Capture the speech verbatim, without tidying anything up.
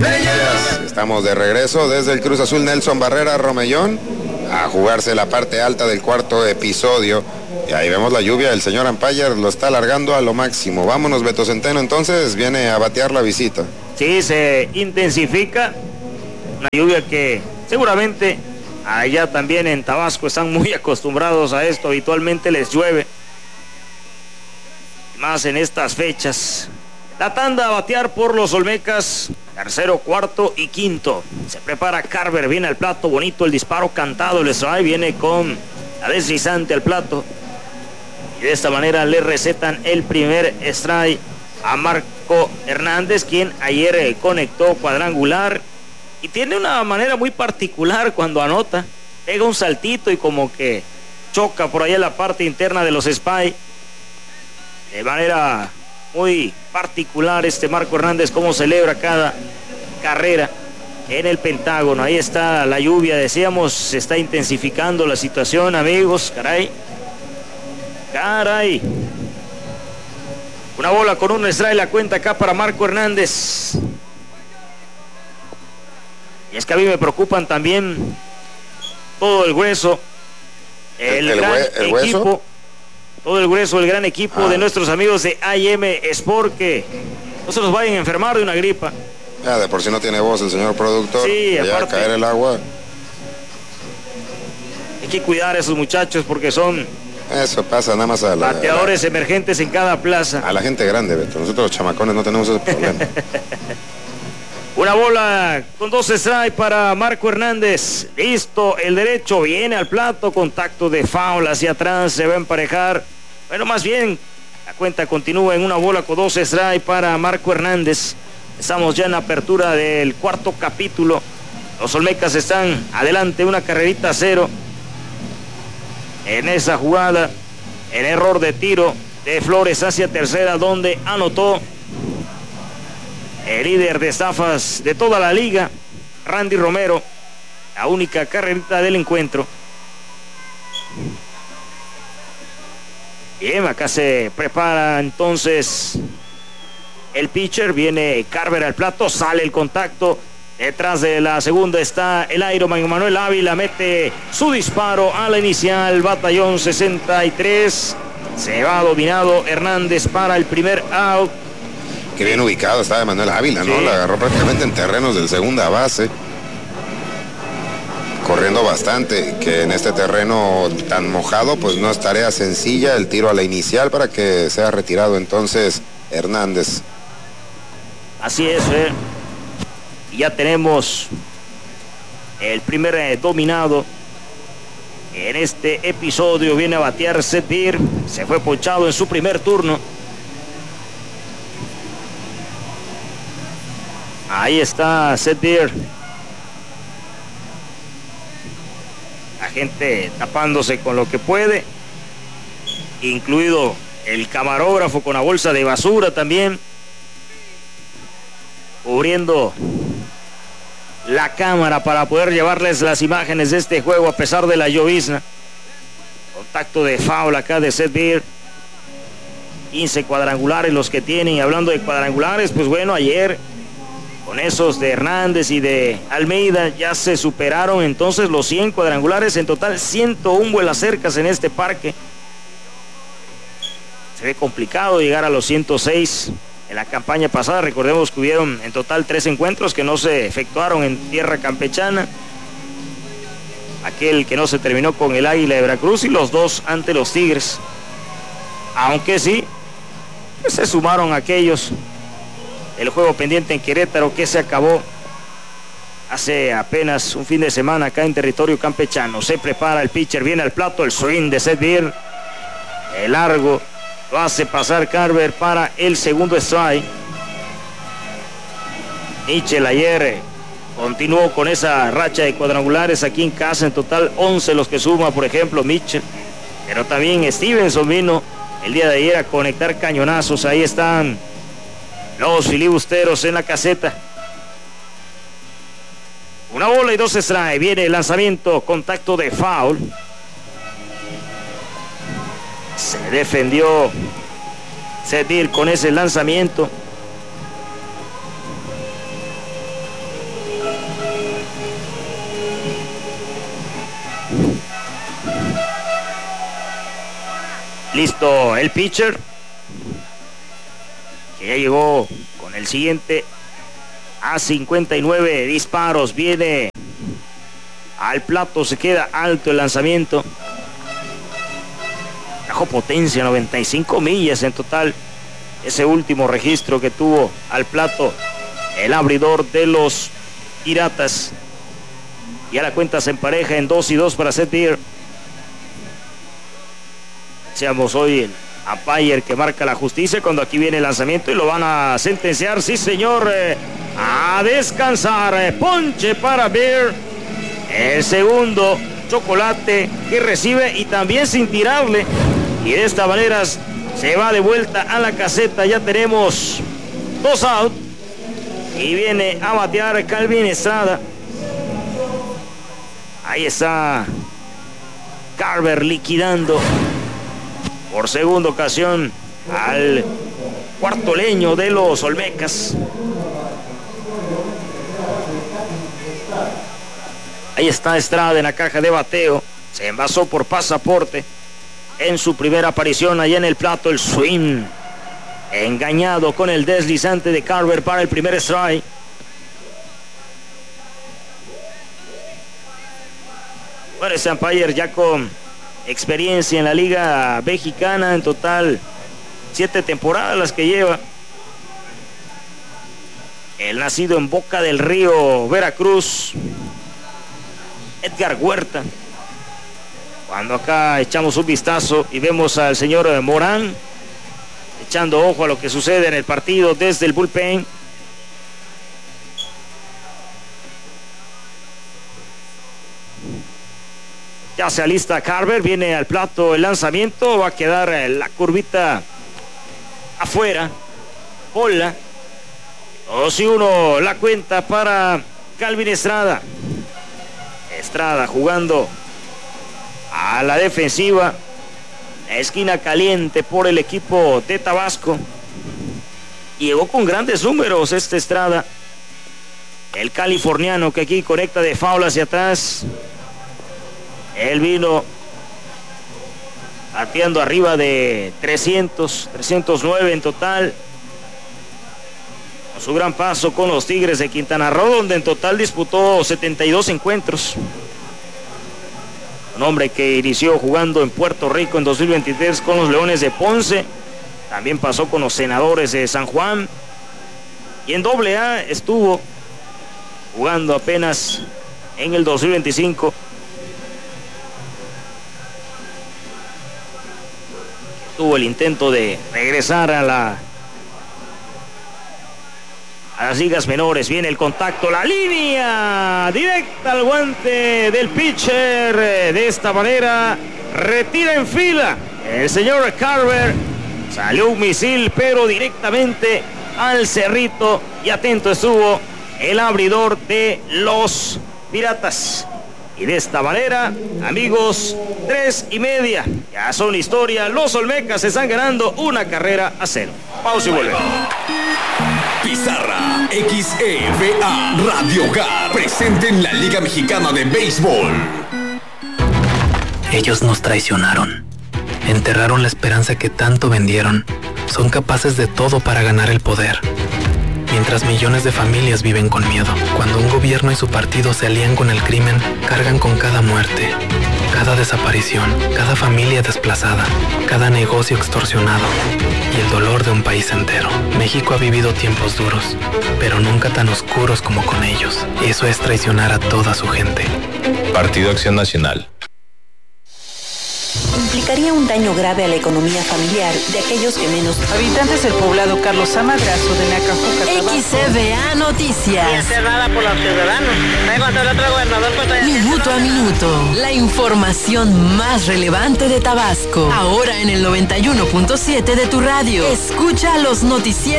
Estamos de regreso desde el Cruz Azul Nelson Barrera Romellón a jugarse la parte alta del cuarto episodio. Y ahí vemos la lluvia, el señor Umpire lo está alargando a lo máximo. Vámonos, Beto Centeno, entonces viene a batear la visita. Sí, se intensifica una lluvia que seguramente allá también en Tabasco están muy acostumbrados a esto, habitualmente les llueve, más en estas fechas. La tanda a batear por los Olmecas, tercero, cuarto y quinto. Se prepara Carver, viene al plato, bonito el disparo cantado, el strike, viene con la deslizante al plato. Y de esta manera le recetan el primer strike a Marco Hernández, quien ayer eh, conectó cuadrangular. Y tiene una manera muy particular cuando anota. Pega un saltito y como que choca por ahí en la parte interna de los Spy. De manera muy particular este Marco Hernández, cómo celebra cada carrera en el Pentágono. Ahí está la lluvia, decíamos, se está intensificando la situación, amigos. Caray. Caray. Una bola con un strike, la cuenta acá para Marco Hernández. Y es que a mí me preocupan también todo el grueso, el, el gran el equipo, hueso. todo el grueso, el gran equipo ah. de nuestros amigos de A M Sport, que no se nos vayan a enfermar de una gripa. Ya, de por sí no tiene voz el señor productor. Sí, ya aparte, caer el agua. Hay que cuidar a esos muchachos porque son... Eso pasa nada más a la... bateadores a la, emergentes en cada plaza. A la gente grande, Beto. Nosotros los chamacones no tenemos ese problema. Una bola con dos strikes para Marco Hernández. Listo, el derecho viene al plato. Contacto de foul hacia atrás. Se va a emparejar. Bueno, más bien, la cuenta continúa en una bola con dos strikes para Marco Hernández. Estamos ya en la apertura del cuarto capítulo. Los Olmecas están adelante, una carrerita a cero. En esa jugada, en error de tiro de Flores hacia tercera, donde anotó el líder de estafas de toda la liga, Randy Romero, la única carrerita del encuentro. Bien, acá se prepara entonces el pitcher, viene Carver al plato, sale el contacto. Detrás de la segunda está el Ironman Manuel Ávila, mete su disparo a la inicial, batallón sesenta y tres. Se va dominado Hernández para el primer out. Qué bien ubicado estaba Manuel Ávila, ¿no? Sí. La agarró prácticamente en terrenos del segunda base. Corriendo bastante, que en este terreno tan mojado, pues no es tarea sencilla el tiro a la inicial para que sea retirado entonces Hernández. Así es, eh. Ya tenemos el primer eh, dominado en este episodio. Viene a batear Seth Beer. Se fue ponchado en su primer turno. Ahí está Seth Beer. La gente tapándose con lo que puede, incluido el camarógrafo con la bolsa de basura también, cubriendo la cámara para poder llevarles las imágenes de este juego a pesar de la llovizna. Contacto de foul acá de Seth Beer. quince cuadrangulares los que tienen. Y hablando de cuadrangulares, pues bueno, ayer con esos de Hernández y de Almeida ya se superaron entonces los cien cuadrangulares. En total ciento uno vuelas cercas en este parque. Se ve complicado llegar a los ciento seis. En la campaña pasada, recordemos que hubieron en total tres encuentros que no se efectuaron en tierra campechana. Aquel que no se terminó con el Águila de Veracruz y los dos ante los Tigres. Aunque sí, pues se sumaron aquellos. El juego pendiente en Querétaro que se acabó hace apenas un fin de semana acá en territorio campechano. Se prepara el pitcher, viene al plato, el swing de Seth Beer. El largo. Lo hace pasar Carver para el segundo strike. Mitchell ayer continuó con esa racha de cuadrangulares aquí en casa. En total once los que suma, por ejemplo, Mitchell. Pero también Stevenson vino el día de ayer a conectar cañonazos. Ahí están los filibusteros en la caseta. Una bola y dos strikes. Viene el lanzamiento, contacto de foul. Se defendió Seth Beer con ese lanzamiento. Listo el pitcher, que ya llegó con el siguiente a cincuenta y nueve disparos. Viene al plato, se queda alto el lanzamiento. Trajo potencia, noventa y cinco millas en total. Ese último registro que tuvo al plato el abridor de los Piratas. Ya la cuenta se empareja en dos y dos para Seth Beer. Seamos hoy el umpire que marca la justicia cuando aquí viene el lanzamiento y lo van a sentenciar. Sí, señor. Eh, a descansar. Eh, ponche para Beer. El segundo chocolate que recibe y también sin tirarle. Y de esta manera se va de vuelta a la caseta. Ya tenemos dos out. Y viene a batear Calvin Estrada. Ahí está Carver liquidando por segunda ocasión al cuarto leño de los Olmecas. Ahí está Estrada en la caja de bateo. Se envasó por pasaporte en su primera aparición allá en el plato. El swing engañado con el deslizante de Carver para el primer strike. Bueno, ese umpire ya con experiencia en la liga mexicana, en total siete temporadas las que lleva. El nacido en Boca del Río, Veracruz, Edgar Huerta. Cuando acá echamos un vistazo y vemos al señor Morán echando ojo a lo que sucede en el partido desde el bullpen. Ya se alista Carver, viene al plato el lanzamiento, va a quedar la curvita afuera. Bola. dos y uno la cuenta para Calvin Estrada. Estrada jugando a la defensiva. Esquina caliente por el equipo de Tabasco. Llegó con grandes números este Estrada, el californiano, que aquí conecta de foul hacia atrás. Él vino bateando arriba de trescientos, trescientos nueve en total. Con su gran paso con los Tigres de Quintana Roo, donde en total disputó setenta y dos encuentros. Un hombre que inició jugando en Puerto Rico en dos mil veintitrés con los Leones de Ponce. También pasó con los Senadores de San Juan. Y en doble A estuvo jugando apenas en el dos mil veinticinco. Tuvo el intento de regresar a la a las ligas menores. Viene el contacto, la línea directa al guante del pitcher. De esta manera retira en fila el señor Carver. Salió un misil, pero directamente al cerrito, y atento estuvo el abridor de los Piratas. Y de esta manera, amigos, tres y media. Ya son historia. Los Olmecas están ganando una carrera a cero. Pausa y volvemos. Pizarra X E V A Radio Hogar presente en la Liga Mexicana de Béisbol. Ellos nos traicionaron. Enterraron la esperanza que tanto vendieron. Son capaces de todo para ganar el poder. Mientras millones de familias viven con miedo. Cuando un gobierno y su partido se alían con el crimen, cargan con cada muerte, cada desaparición, cada familia desplazada, cada negocio extorsionado y el dolor de un país entero. México ha vivido tiempos duros, pero nunca tan oscuros como con ellos. Eso es traicionar a toda su gente. Partido Acción Nacional. Implicaría un daño grave a la economía familiar de aquellos que menos... Habitantes del poblado Carlos Amadrazo de Nacajuca, X E V A Noticias. Y encerrada por los ciudadanos. Ahí cuando el otro gobernador... Minuto a minuto. La información más relevante de Tabasco. Ahora en el noventa y uno punto siete de tu radio. Escucha los noticieros